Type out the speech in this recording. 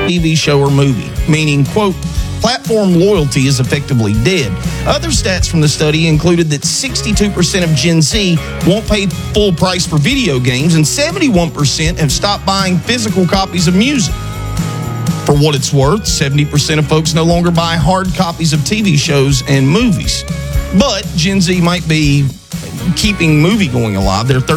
TV show or movie, meaning, quote, platform loyalty is effectively dead. Other stats from the study included that 62% of Gen Z won't pay full price for video games, and 71% have stopped buying physical copies of music. For what it's worth, 70% of folks no longer buy hard copies of TV shows and movies. But Gen Z might be keeping movie going alive. They're